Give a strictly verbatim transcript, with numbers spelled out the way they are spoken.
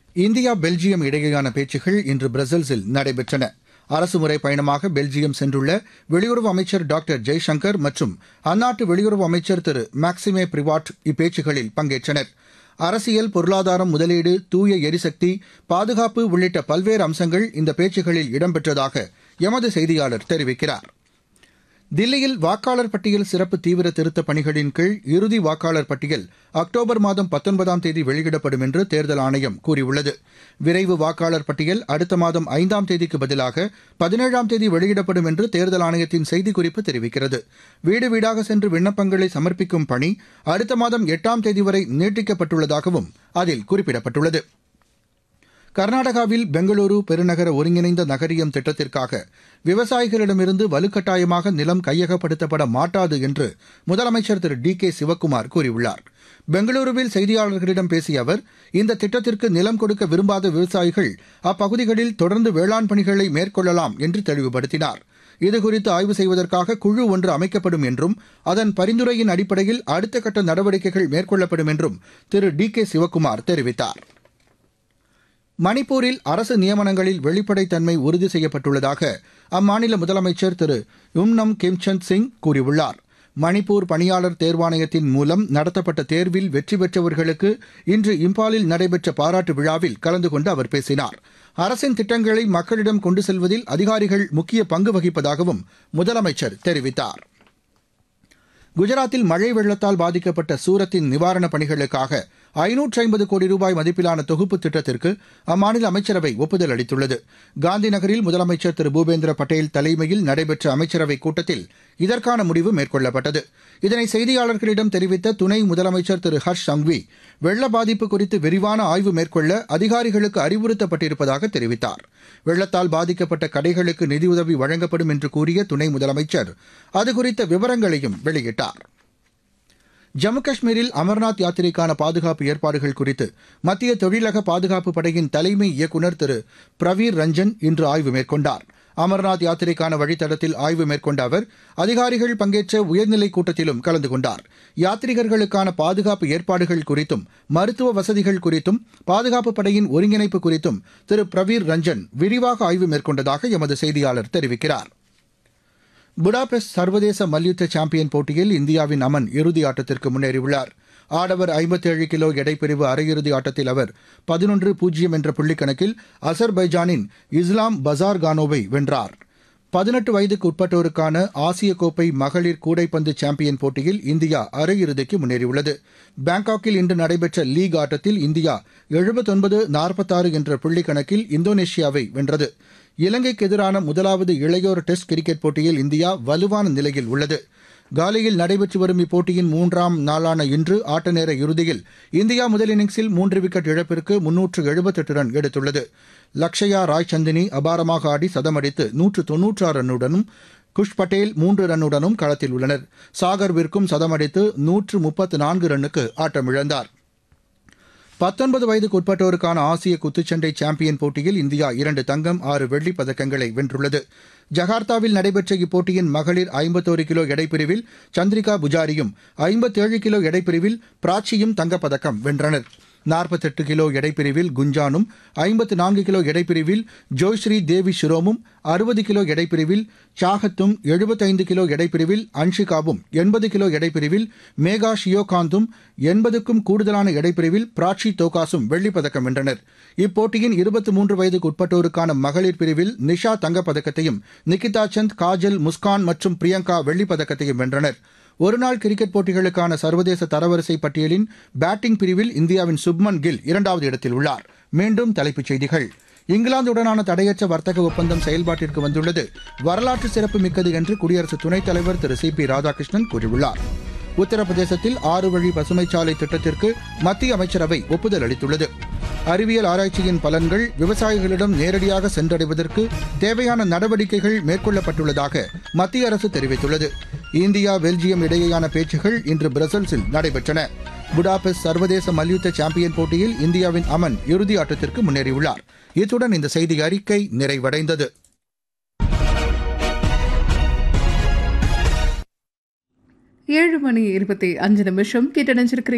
India Belgium இடையேயான பேச்சுகள் இன்று பிரசல்ஸில் நடைபெற்றன. அரசுமுறை பயணமாக பெல்ஜியம் சென்றுள்ள வெளியுறவு அமைச்சர் டாக்டர் ஜெய்சங்கர் மற்றும் அந்நாட்டு வெளியுறவு அமைச்சர் திரு மேக்சிமே பிரிவாட் இப்பேச்சுகளில் பங்கேற்றனர். அரசியல், பொருளாதாரம், முதலீடு, தூய எரிசக்தி, பாதுகாப்பு உள்ளிட்ட பல்வேறு அம்சங்கள் இந்த பேச்சுகளில் இடம்பெற்றதாக எமது செய்தியாளர் தெரிவிக்கிறார். தில்லியில் வாக்காளர் பட்டியல் சிறப்பு தீவிர திருத்தப் பணிகளின் கீழ் இறுதி வாக்காளர் பட்டியல் அக்டோபர் மாதம் பத்தொன்பதாம் தேதி வெளியிடப்படும் என்று தேர்தல் ஆணையம் கூறியுள்ளது. விரைவு வாக்காளர் பட்டியல் அடுத்த மாதம் ஐந்தாம் தேதிக்கு பதிலாக பதினேழாம் தேதி வெளியிடப்படும் என்று தேர்தல் ஆணையத்தின் செய்திக்குறிப்பு தெரிவிக்கிறது. வீடு வீடாக சென்று விண்ணப்பங்களை சமர்ப்பிக்கும் பணி அடுத்த மாதம் எட்டாம் தேதி வரை நீட்டிக்கப்பட்டுள்ளதாகவும் அதில் குறிப்பிடப்பட்டுள்ளது. கர்நாடகாவில் பெங்களூரு பெருநகர ஒருங்கிணைந்த நகரியம் திட்டத்திற்காக விவசாயிகளிடமிருந்து வலுக்கட்டாயமாக நிலம் கையகப்படுத்தப்பட மாட்டாது என்று முதலமைச்சர் திரு டி கே சிவக்குமார் கூறியுள்ளார். பெங்களூருவில் செய்தியாளர்களிடம் பேசிய அவர், இந்த திட்டத்திற்கு நிலம் கொடுக்க விரும்பாத விவசாயிகள் அப்பகுதிகளில் தொடர்ந்து வேளாண் பணிகளை மேற்கொள்ளலாம் என்று தெளிவுபடுத்தினார். இதுகுறித்து ஆய்வு செய்வதற்காக குழு ஒன்று அமைக்கப்படும் என்றும் அதன் பரிந்துரையின் அடிப்படையில் அடுத்த கட்ட நடவடிக்கைகள் மேற்கொள்ளப்படும் என்றும் திரு டி கே சிவக்குமார் தெரிவித்தார். மணிப்பூரில் அரசு நியமனங்களில் வெளிப்படைத்தன்மை உறுதி செய்யப்பட்டுள்ளதாக அம்மாநில முதலமைச்சர் திரு யும்னம் கிம்சந்த் சிங் கூறியுள்ளார். மணிப்பூர் பணியாளர் தேர்வாணையத்தின் மூலம் நடத்தப்பட்ட தேர்வில் வெற்றி பெற்றவர்களுக்கு இன்று இம்பாலில் நடைபெற்ற பாராட்டு விழாவில் கலந்து கொண்டு அவர் பேசினார். அரசின் திட்டங்களை மக்களிடம் கொண்டு செல்வதில் அதிகாரிகள் முக்கிய பங்கு வகிப்பதாகவும் முதலமைச்சர் தெரிவித்தார். குஜராத்தில் மழை வெள்ளத்தால் பாதிக்கப்பட்ட சூரத்தின் நிவாரணப் பணிகளுக்காக ஐநூற்று ஐம்பது கோடி ரூபாய் மதிப்பிலான தொகுப்பு திட்டத்திற்கு அம்மாநில அமைச்சரவை ஒப்புதல் அளித்துள்ளது. காந்தி நகரில் முதலமைச்சர் திரு பூபேந்திர பட்டேல் தலைமையில் நடைபெற்ற அமைச்சரவைக் கூட்டத்தில் இதற்கான முடிவு மேற்கொள்ளப்பட்டது. இதனை செய்தியாளர்களிடம் தெரிவித்த துணை முதலமைச்சர் திரு ஹர்ஷ் சங்வி, வெள்ள பாதிப்பு குறித்து விரிவான ஆய்வு மேற்கொள்ள அதிகாரிகளுக்கு அறிவுறுத்தப்பட்டிருப்பதாக தெரிவித்தார். வெள்ளத்தால் பாதிக்கப்பட்ட கடைகளுக்கு நிதியுதவி வழங்கப்படும் என்று கூறிய துணை முதலமைச்சர் அதுகுறித்த விவரங்களையும் வெளியிட்டார். ஜம்மு காஷ்மீரில் அமர்நாத் யாத்திரைக்கான பாதுகாப்பு ஏற்பாடுகள் குறித்து மத்திய தொழிலக பாதுகாப்பு படையின் தலைமை இயக்குநர் திரு பிரவீர் ரஞ்சன் இன்று ஆய்வு மேற்கொண்டார். அமர்நாத் யாத்திரைக்கான வழித்தடத்தில் ஆய்வு மேற்கொண்ட அவர் அதிகாரிகள் பங்கேற்ற உயர்நிலைக் கூட்டத்திலும் கலந்து கொண்டார். யாத்ரீகர்களுக்கான பாதுகாப்பு ஏற்பாடுகள் குறித்தும் மருத்துவ வசதிகள் குறித்தும் பாதுகாப்பு படையின் ஒருங்கிணைப்பு குறித்தும் திரு பிரவீர் ரஞ்சன் விரிவாக ஆய்வு மேற்கொண்டதாக எமது செய்தியாளர் தெரிவிக்கிறார். புடாபெஸ்ட் சர்வதேச மல்யுத்த சாம்பியன் போட்டியில் இந்தியாவின் அமன் இறுதி ஆட்டத்திற்கு முன்னேறியுள்ளார். ஆடவர் ஐம்பத்தேழு கிலோ எடைப்பிரிவு அரையிறுதி ஆட்டத்தில் அவர் பதினொன்று பூஜ்ஜியம் என்ற புள்ளிக்கணக்கில் அசர்பைஜானின் இஸ்லாம் பசார்கானோவை வென்றார். பதினெட்டு வயதுக்கு உட்பட்டோருக்கான ஆசிய கோப்பை மகளிர் கூடைப்பந்து சாம்பியன் போட்டியில் இந்தியா அரையிறுதிக்கு முன்னேறியுள்ளது. பாங்காக்கில் இன்று நடைபெற்ற லீக் ஆட்டத்தில் இந்தியா எழுபத்தொன்பது நாற்பத்தாறு என்ற புள்ளிக்கணக்கில் இந்தோனேஷியாவை வென்றது. இலங்கைக்கு எதிரான முதலாவது இளையோர் டெஸ்ட் கிரிக்கெட் போட்டியில் இந்தியா வலுவான நிலையில் உள்ளது. காலியில் நடைபெற்று வரும் இப்போட்டியின் மூன்றாம் நாளான இன்று ஆட்ட நேர இறுதியில் இந்தியா முதல் இன்னிங்ஸில் மூன்று விக்கெட் இழப்பிற்கு முன்னூற்று எழுபத்தெட்டு ரன் எடுத்துள்ளது. லக்ஷயா ராய்சந்தினி அபாரமாக ஆடி சதமடித்து நூற்று தொன்னூற்றாறு ரன்னுடனும் குஷ் பட்டேல் மூன்று ரன்னுடனும் களத்தில் உள்ளனர். சாகர் விற்கும் சதமடித்து நூற்று முப்பத்து நான்கு ரன்னுக்கு ஆட்டமிழந்தார். பத்தொன்பது வயதுக்கு உட்பட்டோருக்கான ஆசிய குத்துச்சண்டை சாம்பியன் போட்டியில் இந்தியா இரண்டு தங்கம் ஆறு வெள்ளிப் பதக்கங்களை வென்றுள்ளது. ஜகார்த்தாவில் நடைபெற்ற இப்போட்டியின் மகளிர் ஐம்பத்தோரு கிலோ எடைப்பிரிவில் சந்திரிகா புஜாரியும் ஐம்பத்தேழு கிலோ எடைப்பிரிவில் பிராச்சியும் தங்கப்பதக்கம் வென்றனர். நாற்பத்தெட்டு கிலோ எடைப்பிரிவில் குஞ்சானும் ஐம்பத்து நான்கு கிலோ எடைப்பிரிவில் ஜோய்ஸ்ரீ தேவி ஷிரோமும் அறுபது கிலோ எடைப்பிரிவில் சாகத்தும் எழுபத்தைந்து கிலோ எடைப்பிரிவில் அன்ஷிகாவும் எண்பது கிலோ எடைப்பிரிவில் மேகா ஷியோகாந்தும் எண்பதுக்கும் கூடுதலான எடைப்பிரிவில் பிராச்சி தோகாசும் வெள்ளிப்பதக்கம் வென்றனர். இப்போட்டியின் இருபத்தி மூன்று வயதுக்கு உட்பட்டோருக்கான மகளிர் பிரிவில் நிஷா தங்கப்பதக்கத்தையும் நிகிதா சந்த், காஜல், முஸ்கான் மற்றும் பிரியங்கா வெள்ளிப்பதக்கத்தையும் வென்றனர். ஒருநாள் கிரிக்கெட் போட்டிகளுக்கான சர்வதேச தரவரிசை பட்டியலின் பேட்டிங் பிரிவில் இந்தியாவின் சுப்மன் கில் இரண்டாவது இடத்தில் உள்ளார். மீண்டும் தலைப்புச் செய்திகள். இங்கிலாந்துடனான தடையற்ற வர்த்தக ஒப்பந்தம் செயல்பாட்டிற்கு வந்துள்ளது வரலாற்று சிறப்பு மிக்கது என்று குடியரசு துணைத் தலைவர் திரு சி பி ராதாகிருஷ்ணன் கூறியுள்ளார். உத்தரப்பிரதேசத்தில் ஆறு வழி பசுமைச்சாலை திட்டத்திற்கு மத்திய அமைச்சரவை ஒப்புதல் அளித்துள்ளது. அறிவியல் ஆராய்ச்சியின் பலன்கள் விவசாயிகளிடம் நேரடியாக சென்றடைவதற்கு தேவையான நடவடிக்கைகள் மேற்கொள்ளப்பட்டுள்ளதாக மத்திய அரசு தெரிவித்துள்ளது. இந்தியா பெல்ஜியம் இடையேயான பேச்சுகள் இன்று பிரசல்ஸில் நடைபெற்றன. புடாபெஸ்ட் சர்வதேச மல்யுத்த சாம்பியன் போட்டியில் இந்தியாவின் அமன் இறுதி ஆட்டத்திற்கு முன்னேறியுள்ளார். இத்துடன் இந்த செய்தி அறிக்கை நிறைவடைந்தது. ஏழு மணி இருபத்தி அஞ்சு நிமிஷம் கிட்ட நினைச்சிருக்கிறீங்க.